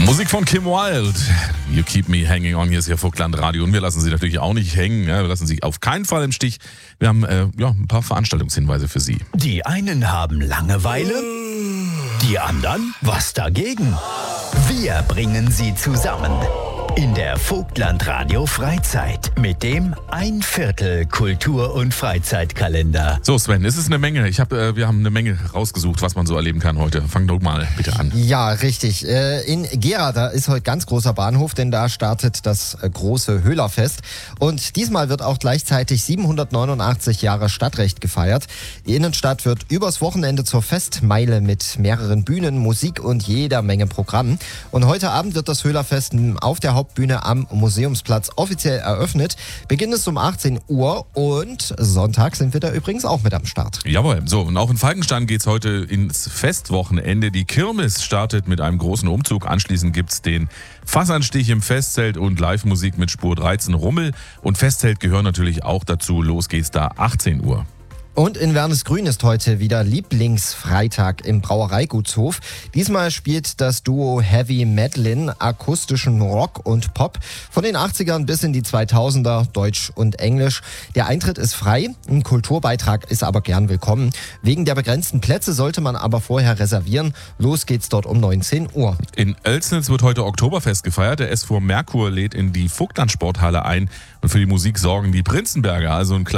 Musik von Kim Wilde. You keep me hanging on. Hier ist ja Vogtland Radio. Und wir lassen Sie natürlich auch nicht hängen. Wir lassen Sie auf keinen Fall im Stich. Wir haben ein paar Veranstaltungshinweise für Sie. Die einen haben Langeweile, die anderen was dagegen. Wir bringen sie zusammen in der Vogtland Radio Freizeit mit dem 1/4 Kultur- und Freizeitkalender. So Sven, es ist eine Menge. Wir haben eine Menge rausgesucht, was man so erleben kann heute. Fang doch mal bitte an. Ja, richtig. In Gera, da ist heute ganz großer Bahnhof, denn da startet das große Höhlerfest. Und diesmal wird auch gleichzeitig 789 Jahre Stadtrecht gefeiert. Die Innenstadt wird übers Wochenende zur Festmeile mit mehreren Bühnen, Musik und jeder Menge Programm. Und heute Abend wird das Höhlerfest auf der Hauptbühne am Museumsplatz offiziell eröffnet. Beginn ist um 18 Uhr und Sonntag sind wir da übrigens auch mit am Start. Jawohl, so und auch in Falkenstein geht's heute ins Festwochenende. Die Kirmes startet mit einem großen Umzug. Anschließend gibt's den Fassanstich im Festzelt und Live-Musik mit Spur 13 Rummel. Und Festzelt gehören natürlich auch dazu. Los geht's da 18 Uhr. Und in Wernesgrün ist heute wieder Lieblingsfreitag im Brauereigutshof. Diesmal spielt das Duo Heavy Medlin akustischen Rock und Pop von den 80ern bis in die 2000er, Deutsch und Englisch. Der Eintritt ist frei, ein Kulturbeitrag ist aber gern willkommen. Wegen der begrenzten Plätze sollte man aber vorher reservieren. Los geht's dort um 19 Uhr. In Oelsnitz wird heute Oktoberfest gefeiert. Der SV Merkur lädt in die Vogtland Sporthalle ein und für die Musik sorgen die Prinzenberger, also ein